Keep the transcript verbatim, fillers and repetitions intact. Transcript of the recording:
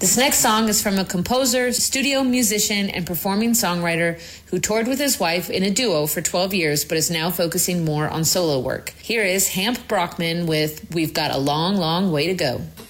This next song is from a composer, studio musician, and performing songwriter who toured with his wife in a duo for twelve years, but is now focusing more on solo work. Here is Hamp Brockman with We've Got a Long, Long Way to Go.